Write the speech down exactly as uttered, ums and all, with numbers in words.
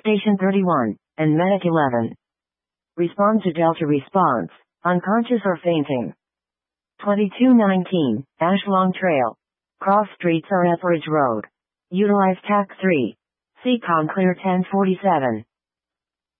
Station thirty-one, and Medic eleven. Respond to Delta response, unconscious or fainting. twenty-two nineteen, Ashlong Trail. Cross streets or Etheridge Road. Utilize T A C three. C COM clear ten forty-seven.